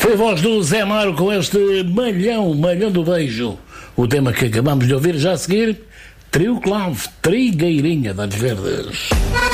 Foi a voz do Zé Mário com este Malhão do Beijo. O tema que acabamos de ouvir já a seguir, Trio Clave, Trigueirinha das Verdes.